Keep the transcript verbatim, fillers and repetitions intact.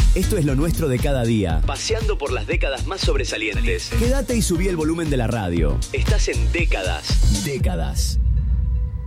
Esto es lo nuestro de cada día, paseando por las décadas más sobresalientes. Quédate y subí el volumen de la radio. Estás en Décadas. Décadas.